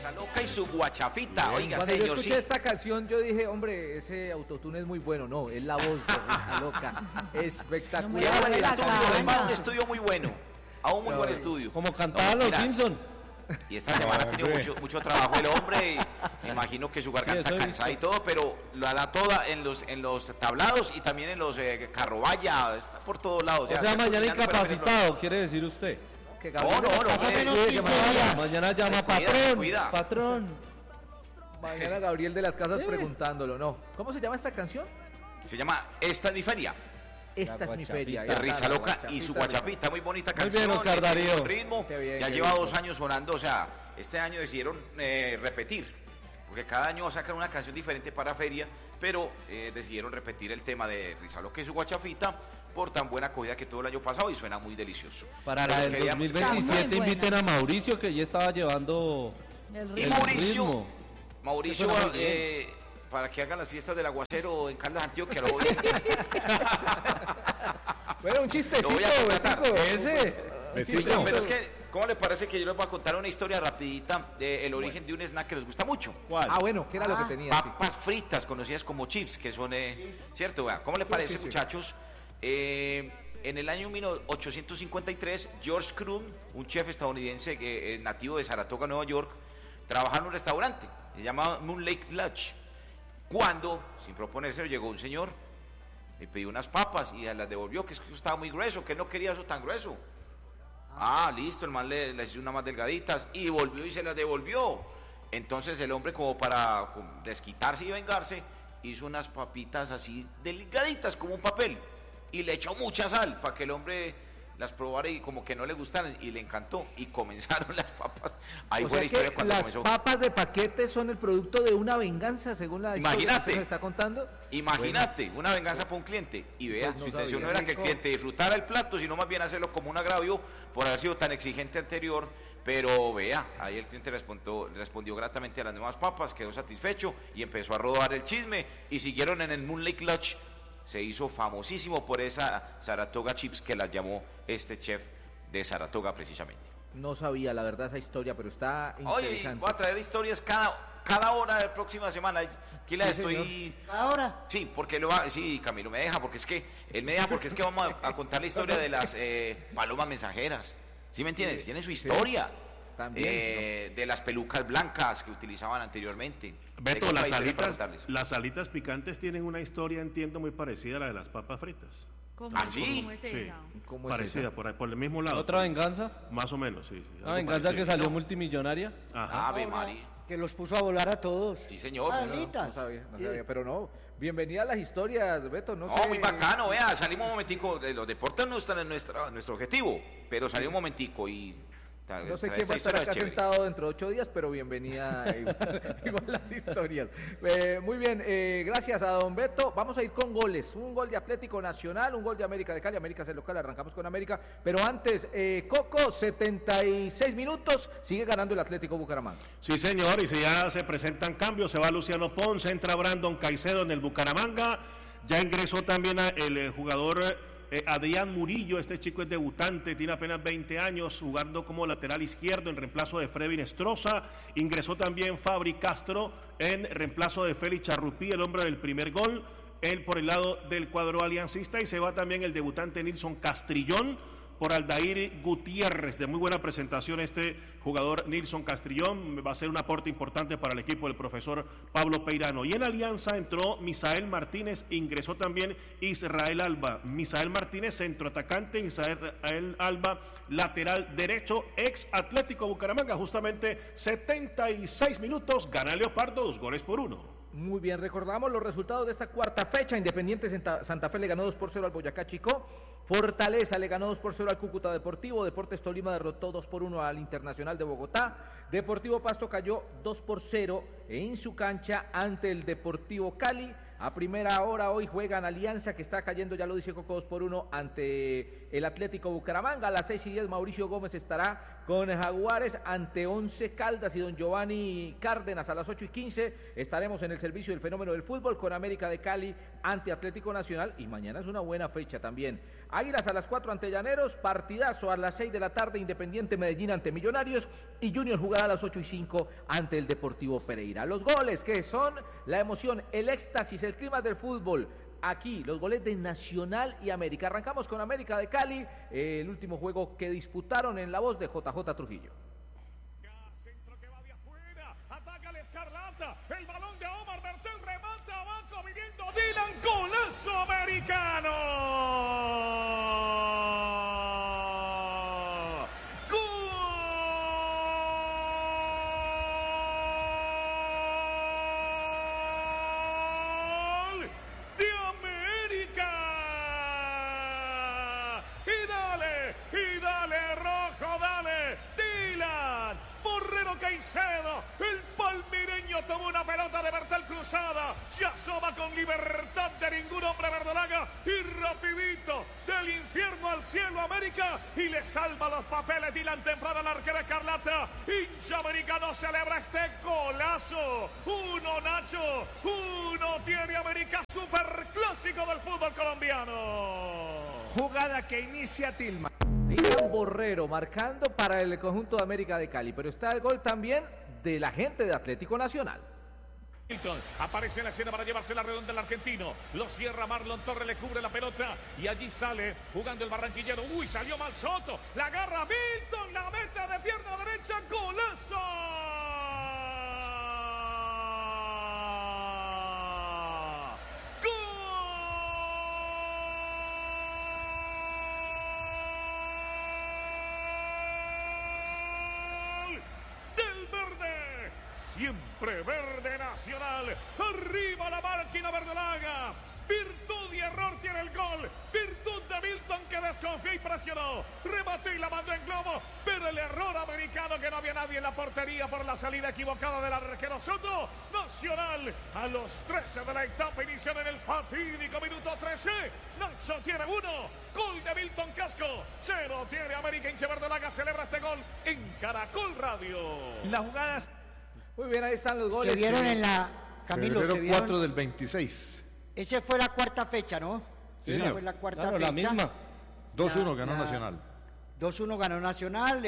Risa Loca y su guachafita. Bien. Oiga, Cuando señor, yo escuché esta canción, yo dije, hombre, ese autotune es muy bueno. No, es la voz de Risa Loca. Espectacular. Buen la estudio, caña. además un estudio muy bueno. A un muy buen estudio. Como cantaban los mentiras. Simpson. Y esta semana ha tenido hombre. mucho trabajo el hombre, y me imagino que su garganta eso he cansada y visto. todo, pero lo hará toda en los tablados y también en los carrovalla, está por todos lados. O sea, mañana incapacitado, quiere decir usted. Que No, Gabriel no, de las no, Casas- no, menos 15 días. Mañana llama Se cuida, patrón, se cuida. patrón. Mañana Gabriel de las Casas preguntándolo, ¿no? ¿Cómo se llama esta canción? Se llama Esta es mi feria, Esta es mi guachafita. feria. de Risa la Loca y su guachafita, muy bonita Muy canción. bien, Oscar tiene Darío. buen ritmo, Qué bien, ya qué lleva bien. 2 años sonando, o sea, este año decidieron repetir, porque cada año sacan una canción diferente para feria, pero decidieron repetir el tema de Risa Loca y su guachafita por tan buena acogida que tuvo el año pasado y suena muy delicioso. Para Pero la del queríamos- 2027 Está muy buena. inviten a Mauricio, que ya estaba llevando El Y el Mauricio, ritmo. Mauricio, Eso suena muy para que hagan las fiestas del aguacero en Caldas Antioquia, lo voy Bueno, un chistecito, Lo voy a contratar. Betico. Ese. Un chistecito. No. Pero es que, ¿cómo le parece que yo les voy a contar una historia rapidita del origen de un snack que les gusta mucho? ¿Cuál? Ah, bueno, ¿qué era lo que tenía? Sí. Papas fritas, conocidas como chips, que son, ¿cierto? Vea, ¿cómo le parece, sí, sí. muchachos? En el año 1853, George Crumb, un chef estadounidense nativo de Saratoga, Nueva York, trabajaba en un restaurante, se llamaba Moonlake Lodge, cuando, sin proponérselo, llegó un señor, le pidió unas papas y las devolvió, que es que estaba muy grueso, que él no quería eso tan grueso. Ah, listo, el man le hizo unas más delgaditas y volvió y se las devolvió. Entonces el hombre, como para desquitarse y vengarse, hizo unas papitas así delgaditas como un papel y le echó mucha sal para que el hombre las probara y como que no le gustaran, y le encantó y comenzaron las papas. Ahí O fue sea la historia que cuando las comenzó. papas de paquete son el producto de una venganza, según la historia que Imagínate. usted nos está contando. Imagínate, una venganza para un cliente. Y vea, Pues no su intención no sabía. era que el cliente disfrutara el plato, sino más bien hacerlo como un agravio por haber sido tan exigente anterior. Pero vea, ahí el cliente respondió gratamente a las nuevas papas, quedó satisfecho y empezó a rodar el chisme. Y siguieron en el Moonlake Lodge. Se hizo famosísimo por esa Saratoga Chips que la llamó este chef de Saratoga precisamente. No sabía, la verdad, esa historia, pero está Oye, interesante. voy a traer historias cada hora de la próxima semana. Aquí las Sí, estoy... Ahora, Sí, porque sí, Camilo me deja, porque es que él me deja, porque es que vamos a contar la historia de las palomas mensajeras. ¿Sí me entiendes? Tiene su historia. También, De las pelucas blancas que utilizaban anteriormente. Beto, Tengo las otra historia para alitas, contarles. las alitas picantes tienen una historia, entiendo, muy parecida a la de las papas fritas. ¿cómo, ¿Ah, sí? cómo es Sí, esa? ¿Cómo es parecida, esa? por el mismo lado. ¿Otra venganza? Más o menos, sí. Una venganza que salió multimillonaria. Ajá. Ave María. Que los puso a volar a todos. Sí, señor. No Alitas. sabía, pero no. Bienvenida a las historias, Beto. No, No, sé. muy bacano, vea, salimos un momentico, los deportes no están en nuestro objetivo, pero salió un momentico y... No sé esta quién va a estar historia acá es chévere. sentado dentro de 8 días, pero bienvenida igual las historias. Muy bien, gracias a don Beto. Vamos a ir con goles. Un gol de Atlético Nacional, un gol de América de Cali. América es el local, arrancamos con América. Pero antes, Coco, 76 minutos, sigue ganando el Atlético Bucaramanga. Sí, señor, y si ya se presentan cambios, se va Luciano Ponce, entra Brandon Caicedo en el Bucaramanga, ya ingresó también el jugador Adrián Murillo, este chico es debutante, tiene apenas 20 años, jugando como lateral izquierdo en reemplazo de Frevin Estroza, ingresó también Fabri Castro en reemplazo de Félix Charrupí, el hombre del primer gol, él por el lado del cuadro aliancista, y se va también el debutante Nilson Castrillón, por Aldair Gutiérrez, de muy buena presentación este jugador Nilson Castrillón, va a ser un aporte importante para el equipo del profesor Pablo Peirano. Y en Alianza entró Misael Martínez, ingresó también Israel Alba. Misael Martínez, centroatacante, Israel Alba, lateral derecho, ex Atlético Bucaramanga, justamente 76 minutos, gana Leopardo 2-1. Muy bien, recordamos los resultados de esta cuarta fecha. Independiente Santa Fe le ganó 2-0 al Boyacá Chicó. Fortaleza le ganó 2-0 al Cúcuta Deportivo. Deportes Tolima derrotó 2-1 al Internacional de Bogotá. Deportivo Pasto cayó 2-0 en su cancha ante el Deportivo Cali. A primera hora hoy juegan Alianza, que está cayendo, ya lo dice Coco, 2-1 ante el Atlético Bucaramanga. A las 6:10 Mauricio Gómez estará con Jaguares ante Once Caldas y don Giovanni Cárdenas a las 8:15. Estaremos en el servicio del fenómeno del fútbol con América de Cali ante Atlético Nacional y mañana es una buena fecha también. Águilas a las 4 ante Llaneros, partidazo a las 6 de la tarde, Independiente Medellín ante Millonarios y Junior jugará a las 8:05 ante el Deportivo Pereira. Los goles que son la emoción, el éxtasis, el clima del fútbol. Aquí, los goles de Nacional y América. Arrancamos con América de Cali, el último juego que disputaron en la voz de JJ Trujillo. Centro que va de afuera, ataca la Escarlata, el balón de Omar Bertel, remata abajo, viniendo Dylan, golazo americano. Y dale, rojo, dale, Dylan, Borrero Caicedo, el palmireño tomó una pelota de Bertel cruzada, se asoma con libertad de ningún hombre verdolaga y rapidito del infierno al cielo América y le salva los papeles Dylan temprano al arquero Escarlata, hincha americano celebra este golazo, 1 Nacho, 1 tiene América, superclásico del fútbol colombiano. Jugada que inicia Tilma. Dylan Borrero marcando para el conjunto de América de Cali, pero está el gol también de la gente de Atlético Nacional. Milton aparece en la escena para llevarse la redonda el argentino, lo cierra Marlon Torres, le cubre la pelota y allí sale jugando el barranquillero. Uy, salió mal Soto, la agarra Milton, la mete de pierna derecha, golazo. Siempre verde Nacional, arriba la máquina verdolaga, virtud y error tiene el gol, virtud de Milton que desconfió y presionó, remató y la mandó en globo, pero el error americano que no había nadie en la portería por la salida equivocada del arquero Soto. Nacional a los 13 de la etapa inicial en el fatídico minuto 13, Nacho tiene 1, gol de Milton Casco, 0 tiene América, hincha verdolaga celebra este gol en Caracol Radio. Las jugadas. Muy bien, ahí están los goles. Se vieron en la... Camilo, Febrero se vieron... 4 del 26. Esa fue la cuarta fecha, ¿no? Sí, Esa señor. fue la cuarta Claro, fecha. la misma. 2-1 ganó Nacional. 2-1 ganó Nacional.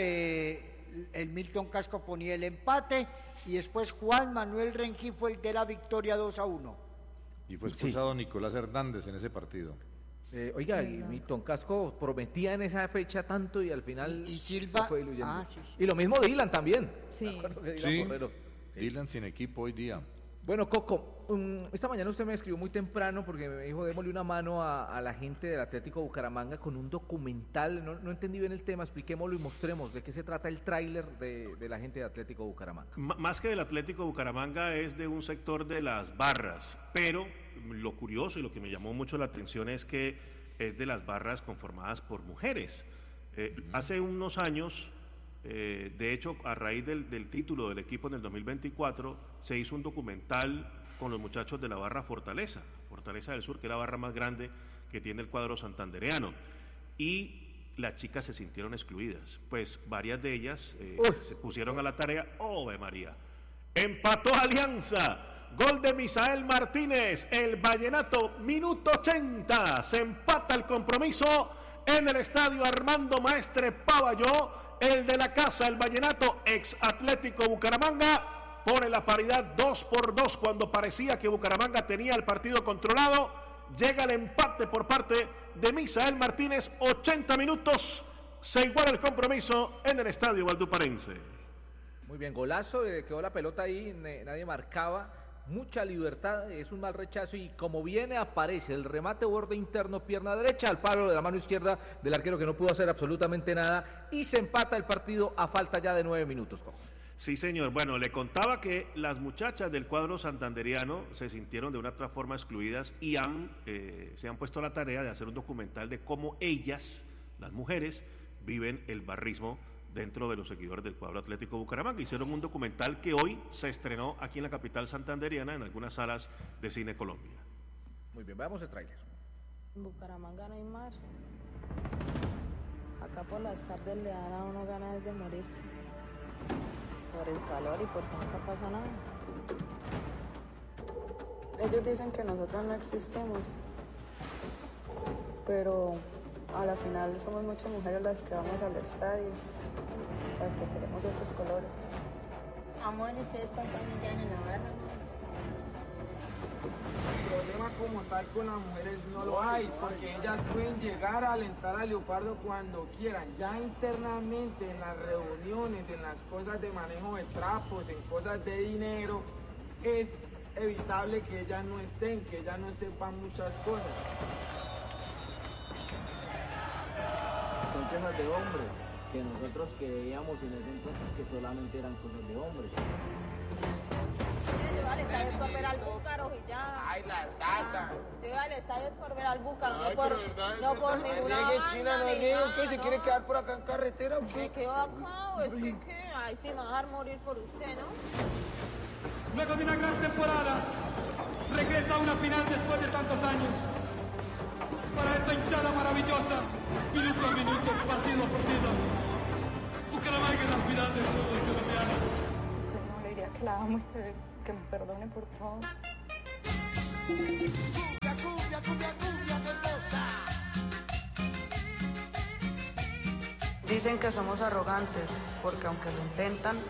El Milton Casco ponía el empate y después Juan Manuel Rengifo fue el de la victoria 2-1. Y fue expulsado Nicolás Hernández en ese partido. Oiga, y Milton Casco prometía en esa fecha tanto y al final y Silva se fue diluyendo. Ah, sí. Y lo mismo Dylan también. Sí. Me acuerdo que Dylan Sí, Borrero. Sí. Dylan sin equipo hoy día. Bueno, Coco, esta mañana usted me escribió muy temprano porque me dijo, démosle una mano a la gente del Atlético Bucaramanga con un documental. No entendí bien el tema, expliquémoslo y mostremos de qué se trata el tráiler de la gente de Atlético Bucaramanga. Más que del Atlético Bucaramanga es de un sector de las barras, pero lo curioso y lo que me llamó mucho la atención es que es de las barras conformadas por mujeres. Hace unos años, de hecho, a raíz del título del equipo en el 2024, se hizo un documental con los muchachos de la barra Fortaleza del Sur, que es la barra más grande que tiene el cuadro santandereano. Y las chicas se sintieron excluidas, pues varias de ellas se pusieron a la tarea. ¡Oh, María! Empató Alianza. Gol de Misael Martínez, el Vallenato, minuto 80. Se empata el compromiso en el estadio Armando Maestre Pavalló. El de la casa, el Vallenato, ex Atlético Bucaramanga, pone la paridad 2-2 cuando parecía que Bucaramanga tenía el partido controlado. Llega el empate por parte de Misael Martínez, 80 minutos. Se iguala el compromiso en el estadio valduparense. Muy bien, golazo, quedó la pelota ahí, nadie marcaba. Mucha libertad, es un mal rechazo y como viene aparece el remate borde interno, pierna derecha al palo de la mano izquierda del arquero que no pudo hacer absolutamente nada y se empata el partido a falta ya de 9 minutos. Sí, señor. Bueno, le contaba que las muchachas del cuadro santanderiano se sintieron de una otra forma excluidas y se han puesto a la tarea de hacer un documental de cómo ellas, las mujeres, viven el barrismo dentro de los seguidores del cuadro Atlético Bucaramanga. Hicieron un documental que hoy se estrenó aquí en la capital santanderiana en algunas salas de Cine Colombia. Muy bien, veamos el tráiler. En Bucaramanga no hay mar. Acá por las tardes le dan a uno ganas de morirse. Por el calor y porque nunca pasa nada. Ellos dicen que nosotros no existimos, pero a la final somos muchas mujeres las que vamos al estadio, las que queremos esos colores. Amor, ¿ustedes cuántos años llevan en la barra? El problema como tal con las mujeres no lo hay, porque ellas pueden llegar a alentar al Leopardo cuando quieran. Ya internamente en las reuniones, en las cosas de manejo de trapos, en cosas de dinero, es evitable que ellas no estén, que ellas no sepan muchas cosas. Son cosas de hombres, que nosotros creíamos en ese entonces que solamente eran cosas de hombres. Yo al estadio es por ver al Búcaro y ya. Ay, la tata. Yo al estadio es por ver al Búcaro, no por ninguna en China no banda, es niño, ¿qué? ¿Se quiere quedar por acá en carretera o qué? Me quedo acá, o es que, ay, sí, me va a dejar morir por usted, ¿no? Luego de una gran temporada, regresa a una final después de tantos años. Para esta hinchada maravillosa, minuto a minuto, partido a partido. Bucaramanga es la final del fútbol colombiano. No, le diría que la amo y que me perdone por todo. Cumbia, cumbia, cumbia, cumbia, hermosa. Dicen que somos arrogantes, porque aunque lo intentan,